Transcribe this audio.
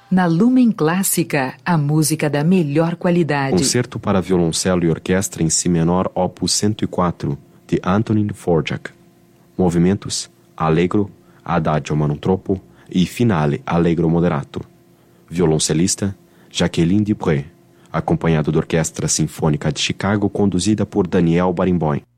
Na Lumen Clássica, a música da melhor qualidade. Concerto para violoncelo e orquestra em si menor, opus 104, de Antonin Dvorak. Movimentos: Allegro, Adagio ma non troppo e Finale Allegro moderato. Violoncelista: Jacqueline Dupré, acompanhado da Orquestra Sinfônica de Chicago, conduzida por Daniel Barenboim.